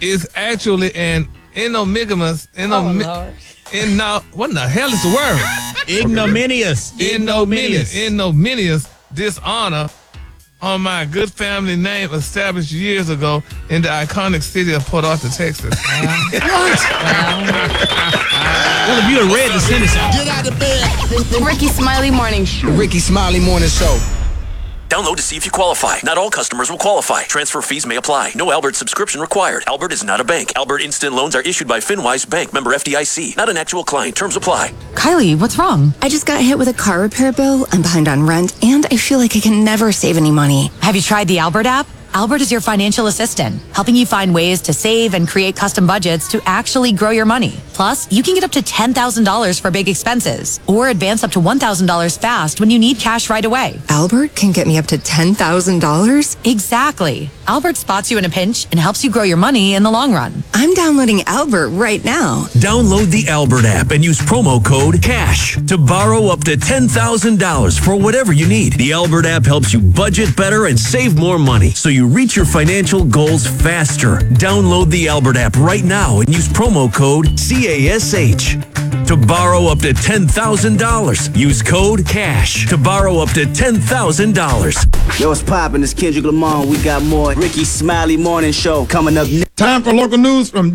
is actually an ignominious. What in the hell is the word? Ignominious dishonor on my good family name established years ago in the iconic city of Port Arthur, Texas. Well, if you had read the sentence, Get out of bed. The Ricky Smiley Morning Show. The Ricky Smiley Morning Show. Download to see if you qualify. Not all customers will qualify. Transfer fees may apply. No Albert subscription required. Albert is not a bank. Albert Instant Loans are issued by FinWise Bank, member FDIC. Not an actual client. Terms apply. Kylie, what's wrong? I just got hit with a car repair bill. I'm behind on rent, and I feel like I can never save any money. Have you tried the Albert app? Albert is your financial assistant, helping you find ways to save and create custom budgets to actually grow your money. Plus, you can get up to $10,000 for big expenses or advance up to $1,000 fast when you need cash right away. Albert can get me up to $10,000? Exactly. Albert spots you in a pinch and helps you grow your money in the long run. I'm downloading Albert right now. Download the Albert app and use promo code CASH to borrow up to $10,000 for whatever you need. The Albert app helps you budget better and save more money so you reach your financial goals faster. Download the Albert app right now and use promo code CASH to borrow up to $10,000. Use code CASH to borrow up to $10,000. Yo, what's poppin'? It's Kendrick Lamar. We got more Ricky Smiley Morning Show coming up next. Time for local news from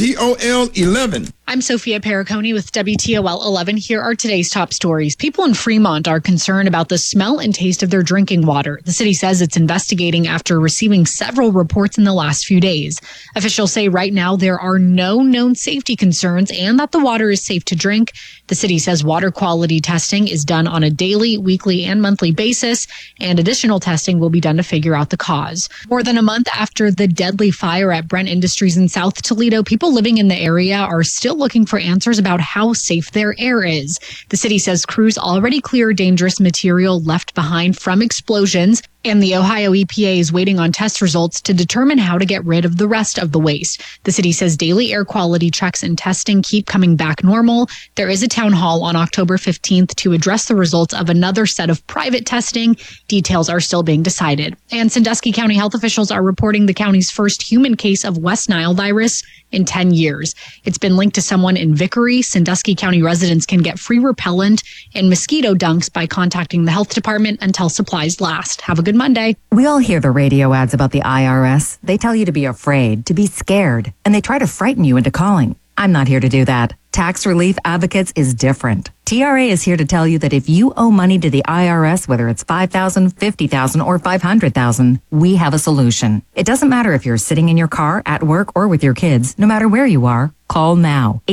WTOL 11. I'm Sophia Pericone with WTOL 11. Here are today's top stories. People in Fremont are concerned about the smell and taste of their drinking water. The city says it's investigating after receiving several reports in the last few days. Officials say right now there are no known safety concerns and that the water is safe to drink. The city says water quality testing is done on a daily, weekly, and monthly basis, and additional testing will be done to figure out the cause. More than a month after the deadly fire at Brent Industries in South Toledo, people living in the area are still looking for answers about how safe their air is. The city says crews already cleared dangerous material left behind from explosions, and the Ohio EPA is waiting on test results to determine how to get rid of the rest of the waste. The city says daily air quality checks and testing keep coming back normal. There is a town hall on October 15th to address the results of another set of private testing. Details are still being decided. And Sandusky County health officials are reporting the county's first human case of West Nile virus in 10 years. It's been linked to someone in Vickery. Sandusky County residents can get free repellent and mosquito dunks by contacting the health department until supplies last. Have a good Monday. We all hear the radio ads about the IRS. They tell you to be afraid, to be scared, and they try to frighten you into calling. I'm not here to do that. Tax Relief Advocates is different. TRA is here to tell you that if you owe money to the IRS, whether it's $5,000, $50,000, or $500,000, we have a solution. It doesn't matter if you're sitting in your car, at work, or with your kids. No matter where you are, call now.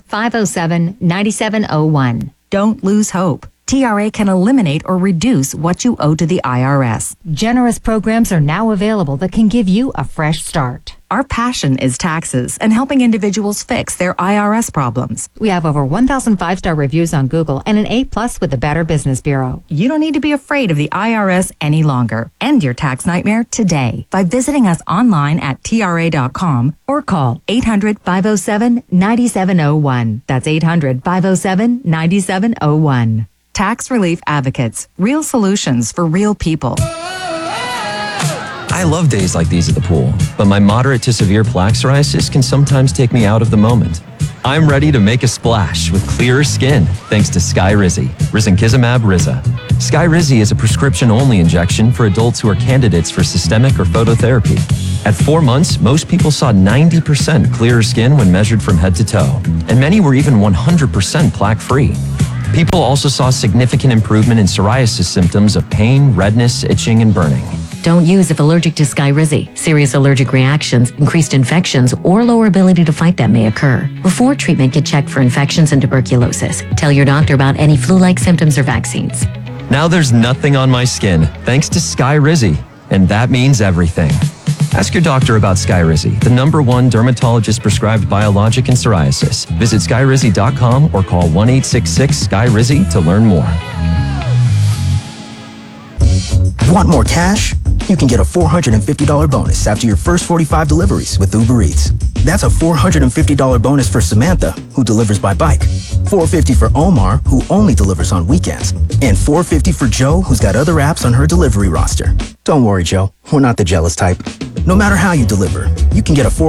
800-507-9701. Don't lose hope. TRA can eliminate or reduce what you owe to the IRS. Generous programs are now available that can give you a fresh start. Our passion is taxes and helping individuals fix their IRS problems. We have over 1,000 five-star reviews on Google and an A+ with the Better Business Bureau. You don't need to be afraid of the IRS any longer. End your tax nightmare today by visiting us online at TRA.com or call 800-507-9701. That's 800-507-9701. Tax Relief Advocates. Real solutions for real people. I love days like these at the pool, but my moderate to severe plaque psoriasis can sometimes take me out of the moment. I'm ready to make a splash with clearer skin thanks to Skyrizi, risankizumab Riza. Skyrizi is a prescription-only injection for adults who are candidates for systemic or phototherapy. At 4 months, most people saw 90% clearer skin when measured from head to toe, and many were even 100% plaque-free. People also saw significant improvement in psoriasis symptoms of pain, redness, itching, and burning. Don't use if allergic to Skyrizi. Serious allergic reactions, increased infections, or lower ability to fight them may occur. Before treatment, get checked for infections and tuberculosis. Tell your doctor about any flu-like symptoms or vaccines. Now there's nothing on my skin thanks to Skyrizi, and that means everything. Ask your doctor about Skyrizi, the #1 dermatologist-prescribed biologic in psoriasis. Visit Skyrizi.com or call 1-866-SKY-RIZI to learn more. Want more cash? You can get a $450 bonus after your first 45 deliveries with Uber Eats. That's a $450 bonus for Samantha, who delivers by bike. $450 for Omar, who only delivers on weekends. And $450 for Joe, who's got other apps on her delivery roster. Don't worry, Joe. We're not the jealous type. No matter how you deliver, you can get a